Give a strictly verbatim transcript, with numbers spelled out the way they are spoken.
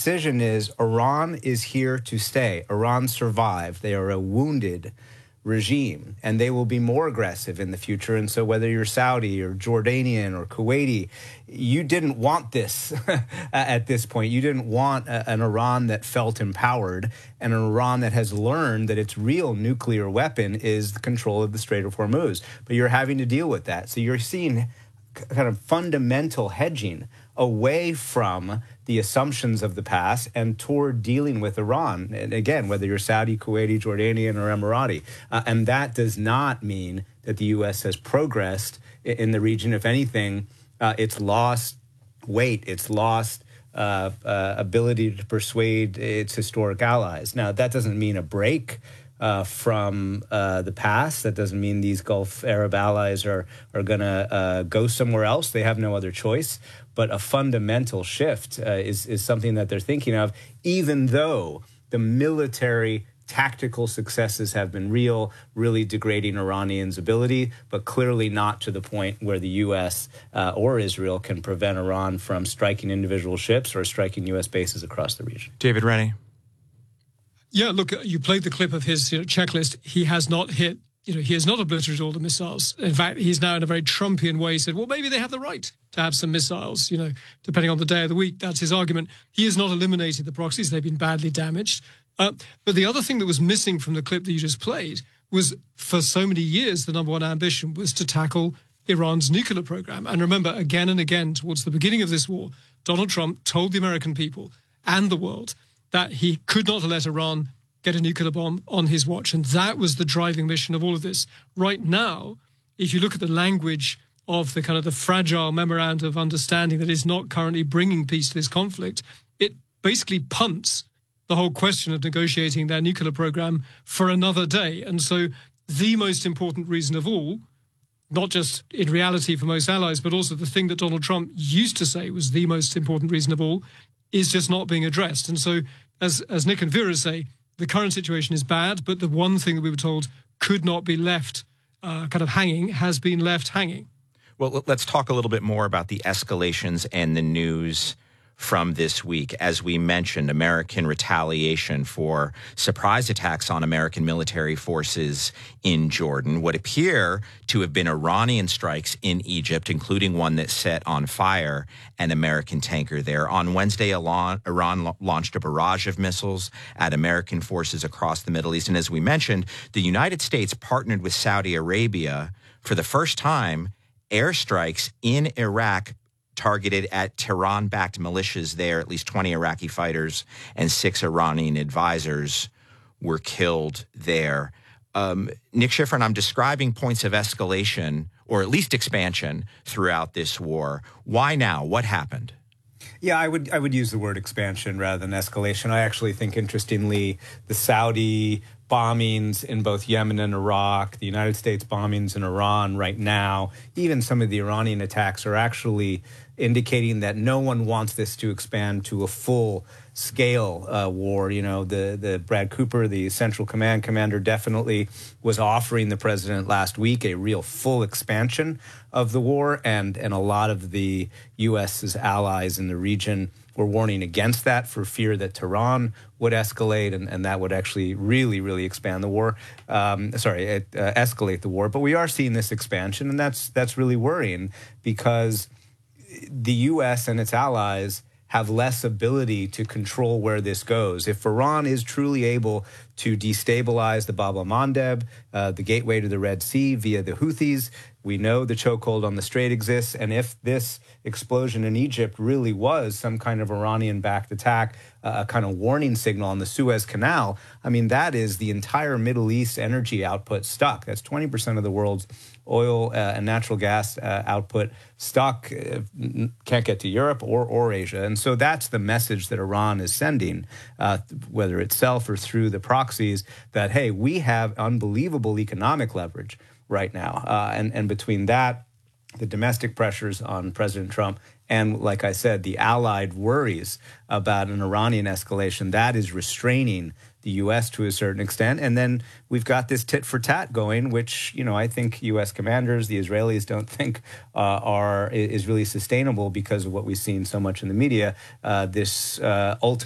decision is Iran is here to stay. Iran survived. They are a wounded regime, and they will be more aggressive in the future. And so whether you're Saudi or Jordanian or Kuwaiti, you didn't want this at this point. You didn't want a, an Iran that felt empowered, and an Iran that has learned that its real nuclear weapon is the control of the Strait of Hormuz. But you're having to deal with that. So you're seeing kind of fundamental hedging away from the assumptions of the past and toward dealing with Iran. And again, whether you're Saudi, Kuwaiti, Jordanian, or Emirati. Uh, and that does not mean that the U S has progressed in the region. If anything, uh, it's lost weight, it's lost uh, uh, ability to persuade its historic allies. Now, that doesn't mean a break Uh, from uh, the past. That doesn't mean these Gulf Arab allies are, are going to uh, go somewhere else. They have no other choice. But a fundamental shift uh, is, is something that they're thinking of, even though the military tactical successes have been real, really degrading Iranians' ability, but clearly not to the point where the U S uh, or Israel can prevent Iran from striking individual ships or striking U S bases across the region. David Rennie. Yeah, look, you played the clip of his you know, checklist. He has not hit, you know, he has not obliterated all the missiles. In fact, he's now in a very Trumpian way said, well, maybe they have the right to have some missiles, you know, depending on the day of the week. That's his argument. He has not eliminated the proxies. They've been badly damaged. Uh, but the other thing that was missing from the clip that you just played was, for so many years, the number one ambition was to tackle Iran's nuclear program. And remember, again and again, towards the beginning of this war, Donald Trump told the American people and the world that he could not let Iran get a nuclear bomb on his watch. And that was the driving mission of all of this. Right now, if you look at the language of the kind of the fragile memorandum of understanding that is not currently bringing peace to this conflict, it basically punts the whole question of negotiating their nuclear program for another day. And so the most important reason of all, not just in reality for most allies, but also the thing that Donald Trump used to say was the most important reason of all, is just not being addressed. And so, as as Nick and Vera say, the current situation is bad, but the one thing that we were told could not be left uh, kind of hanging has been left hanging. Well, let's talk a little bit more about the escalations and the news from this week. As we mentioned, American retaliation for surprise attacks on American military forces in Jordan, what appear to have been Iranian strikes in Egypt, including one that set on fire an American tanker there. On Wednesday, Iran launched a barrage of missiles at American forces across the Middle East. And as we mentioned, the United States partnered with Saudi Arabia for the first time airstrikes in Iraq targeted at Tehran-backed militias there. At least twenty Iraqi fighters and six Iranian advisors were killed there. Um, Nick Schifrin, I'm describing points of escalation, or at least expansion, throughout this war. Why now? What happened? Yeah, I would I would use the word expansion rather than escalation. I actually think, interestingly, the Saudi bombings in both Yemen and Iraq, the United States bombings in Iran right now, even some of the Iranian attacks are actually indicating that no one wants this to expand to a full scale uh, war. You know, the, the Brad Cooper, the Central Command commander, definitely was offering the president last week a real full expansion of the war, and, and a lot of the U S's allies in the region were warning against that for fear that Tehran would escalate, and, and that would actually really, really expand the war. Um, sorry, it, uh, escalate the war. But we are seeing this expansion, and that's that's really worrying, because the U S and its allies have less ability to control where this goes. If Iran is truly able to destabilize the Bab el-Mandeb, uh, the gateway to the Red Sea via the Houthis, we know the chokehold on the strait exists. And if this explosion in Egypt really was some kind of Iranian-backed attack, uh, a kind of warning signal on the Suez Canal, I mean, that is the entire Middle East energy output stuck. That's twenty percent of the world's oil uh, and natural gas uh, output stuck, uh, can't get to Europe or, or Asia. And so that's the message that Iran is sending, uh, whether itself or through the proxies, that, hey, we have unbelievable economic leverage right now. Uh, and, and between that, the domestic pressures on President Trump, and like I said, the allied worries about an Iranian escalation, that is restraining the U S to a certain extent. And then we've got this tit for tat going, which, you know, I think U S commanders, the Israelis, don't think uh, are is really sustainable because of what we've seen so much in the media, uh, this uh, ultimate